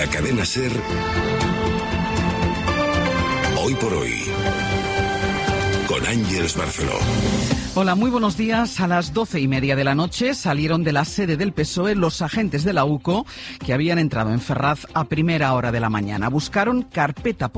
cadena SER, Hoy por Hoy, con Ángeles Barceló. Hola, muy buenos días. A las 12:30 de la noche salieron de la sede del PSOE los agentes de la UCO que habían entrado en Ferraz a primera hora de la mañana. Buscaron carpeta